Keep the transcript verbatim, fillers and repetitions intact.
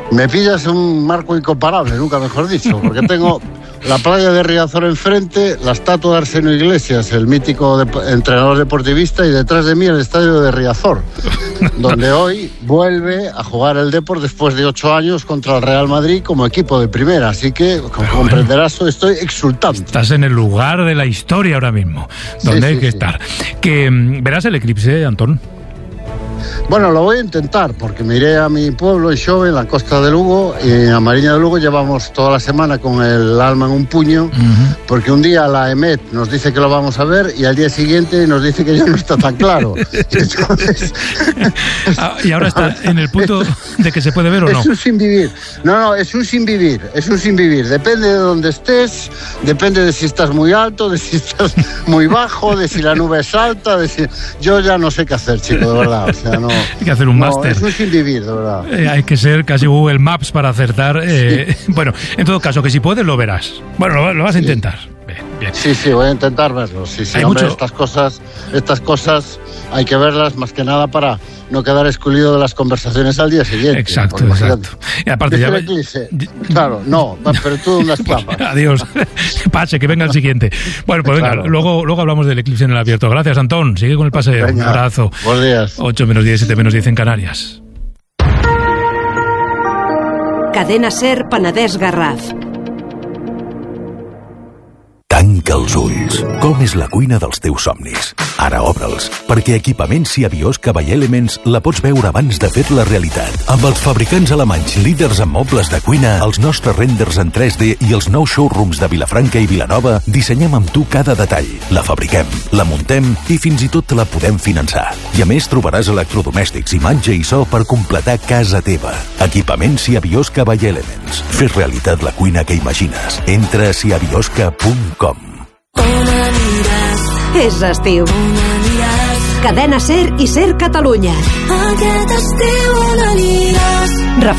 Me pillas un marco incomparable, nunca mejor dicho, porque tengo la playa de Riazor enfrente, la estatua de Arseno Iglesias, el mítico de, entrenador deportivista, y detrás de mí el estadio de Riazor, donde hoy vuelve a jugar el Depor después de ocho años contra el Real Madrid como equipo de primera, así que, como bueno, comprenderás, estoy exultante. Estás en el lugar de la historia ahora mismo, donde sí, hay sí, que sí. estar. Que verás el eclipse, Antón. Bueno, lo voy a intentar, porque me iré a mi pueblo, en Xove, en la costa de Lugo, y en la Mariña de Lugo llevamos toda la semana con el alma en un puño, uh-huh. porque un día la E M E T nos dice que lo vamos a ver y al día siguiente nos dice que ya no está tan claro. Entonces, ah, y ahora está en el punto de que se puede ver o no. Es un sin vivir. No, no, es un sin vivir, es un sin vivir. Depende de dónde estés, depende de si estás muy alto, de si estás muy bajo, de si la nube es alta, de si... Yo ya no sé qué hacer, chico, de verdad, o sea, no... Hay que hacer un no, máster. Es un sin vivir, de verdad. Eh, hay que ser casi Google Maps para acertar. Eh, sí. Bueno, en todo caso, que si puedes lo verás. Bueno, lo, lo vas a sí. intentar. Bien, bien. Sí, sí, voy a intentar verlo. Sí, sí, hay hombre, mucho... estas cosas, estas cosas hay que verlas más que nada para no quedar excluido de las conversaciones al día siguiente. Exacto, exacto. Y aparte ya... Eclipse. Claro, no, pero tú unas papas. Adiós. Pase, que venga el siguiente. Bueno, pues venga, claro. luego, luego hablamos del eclipse en el abierto. Gracias, Antón. Sigue con el paseo. Venga. Un abrazo. Buenos días. ocho menos diez, siete menos diez en Canarias. Cadena Ser Penedès Garraf. Tanca els ulls. Com és la cuina dels teus somnis? Ara obre'ls, perquè Equipaments Cia Biosca by Elements la pots veure abans de fer-la realitat. Amb els fabricants alemanys líders en mobles de cuina, els nostres renders en tres D i els nous showrooms de Vilafranca i Vilanova, dissenyem amb tu cada detall. La fabriquem, la muntem i fins i tot la podem finançar. I a més trobaràs electrodomèstics, imatge i so per completar casa teva. Equipaments Cia Biosca by Elements. Fes realitat la cuina que imagines. Entra a cia biosca punt com. És estiu. Cadena Ser i Ser Catalunya. Aquest estiu on aniràs.